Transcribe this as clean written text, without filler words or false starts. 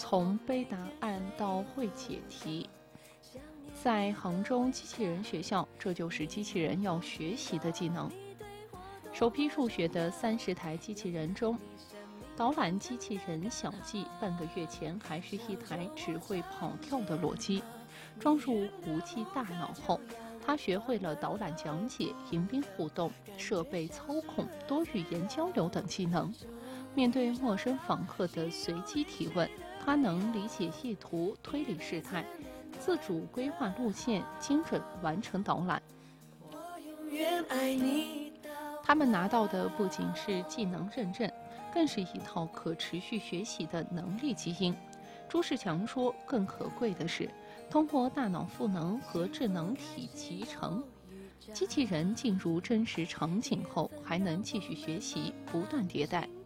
从背答案到会解题。在杭州机器人学校，这就是机器人要学习的技能。首批入学的30台机器人中，导览机器人小记半个月前还是一台只会跑跳的裸机，装入无机大脑后，它学会了导览讲解、迎宾互动、设备操控、多语言交流等技能。面对陌生访客的随机提问，它能理解意图、推理事态，自主规划路线，精准完成导览。他们拿到的不仅是技能认证，更是一套可持续学习的能力基因。朱世强说，更可贵的是，通过大脑赋能和智能体集成，机器人进入真实场景后，还能继续学习，不断迭代，